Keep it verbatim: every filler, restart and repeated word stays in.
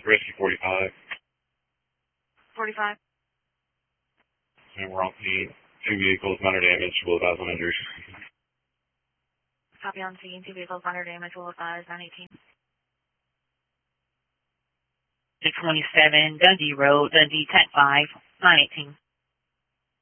Rescue forty-five. forty-five. And we're on scene. Two vehicles, minor damage. We'll advise on injuries. Copy on scene. Two vehicles, minor damage. We'll advise nine eighteen. two twenty-seven Dundee Road, Dundee, Tech five, nine eighteen.